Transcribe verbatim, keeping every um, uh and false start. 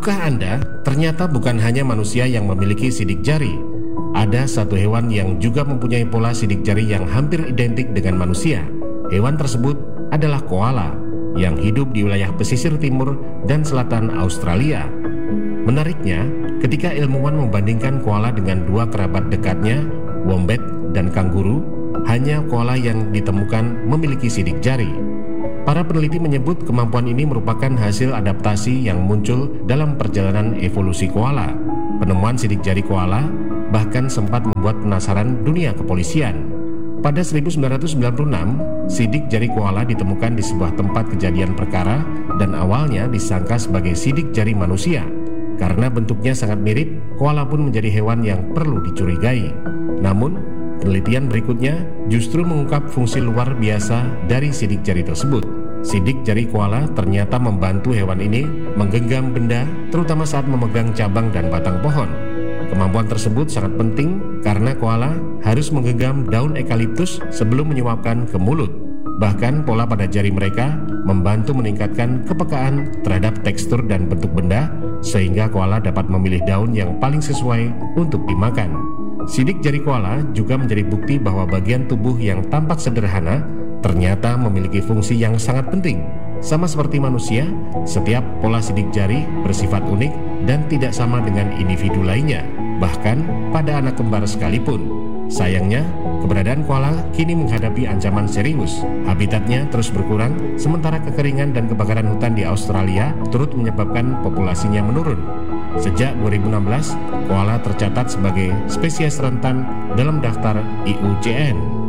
Tahukah Anda, ternyata bukan hanya manusia yang memiliki sidik jari. Ada satu hewan yang juga mempunyai pola sidik jari yang hampir identik dengan manusia. Hewan tersebut adalah koala, yang hidup di wilayah pesisir timur dan selatan Australia. Menariknya, ketika ilmuwan membandingkan koala dengan dua kerabat dekatnya, wombat dan kanguru, hanya koala yang ditemukan memiliki sidik jari. Para peneliti menyebut kemampuan ini merupakan hasil adaptasi yang muncul dalam perjalanan evolusi koala. Penemuan sidik jari koala bahkan sempat membuat penasaran dunia kepolisian. Pada seribu sembilan ratus sembilan puluh enam, sidik jari koala ditemukan di sebuah tempat kejadian perkara dan awalnya disangka sebagai sidik jari manusia. Karena bentuknya sangat mirip, koala pun menjadi hewan yang perlu dicurigai. Namun, penelitian berikutnya justru mengungkap fungsi luar biasa dari sidik jari tersebut. Sidik jari koala ternyata membantu hewan ini menggenggam benda, terutama saat memegang cabang dan batang pohon. Kemampuan tersebut sangat penting karena koala harus menggenggam daun eukaliptus sebelum menyuapkan ke mulut. Bahkan pola pada jari mereka membantu meningkatkan kepekaan terhadap tekstur dan bentuk benda, sehingga koala dapat memilih daun yang paling sesuai untuk dimakan. Sidik jari koala juga menjadi bukti bahwa bagian tubuh yang tampak sederhana ternyata memiliki fungsi yang sangat penting. Sama seperti manusia, setiap pola sidik jari bersifat unik dan tidak sama dengan individu lainnya, bahkan pada anak kembar sekalipun. Sayangnya, keberadaan koala kini menghadapi ancaman serius. Habitatnya terus berkurang, sementara kekeringan dan kebakaran hutan di Australia turut menyebabkan populasinya menurun. Sejak dua ribu enam belas, koala tercatat sebagai spesies rentan dalam daftar I U C N.